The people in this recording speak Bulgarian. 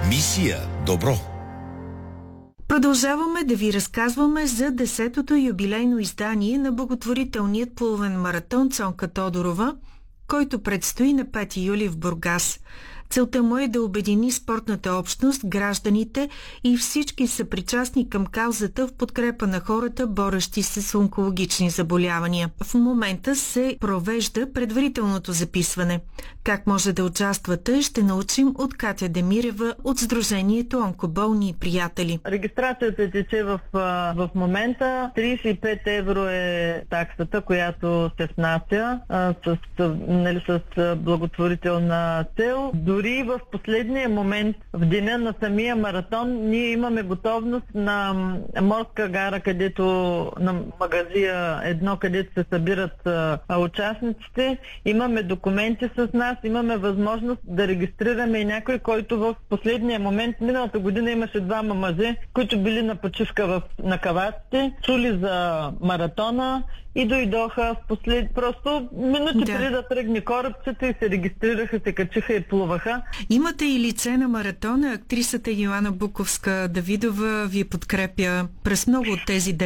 Мисия добро. Продължаваме да ви разказваме за 10-то юбилейно издание на благотворителният плувен маратон Цонка Тодорова, който предстои на 5 юли в Бургас. Целта му е да обедини спортната общност, гражданите и всички съпричастни към каузата в подкрепа на хората, борещи се с онкологични заболявания. В момента се провежда предварителното записване. Как може да участвате, ще научим от Катя Демирева от Сдружението Онкоболни и приятели. Регистрацията тече в момента. 35 евро е таксата, която се внася с благотворителна цел. Дори в последния момент, в деня на самия маратон, ние имаме готовност на морска гара, където на магазия едно, където се събират участниците. Имаме документи с нас, имаме възможност да регистрираме и някой, който в последния момент, миналата година имаше двама мъже, които били на почивка на каваците, чули за маратона и дойдоха просто минути преди да тръгне корабцата и се регистрираха, се качиха и плуваха. Имате и лице на маратона. Актрисата Йоана Буковска-Давидова ви подкрепя през много от тези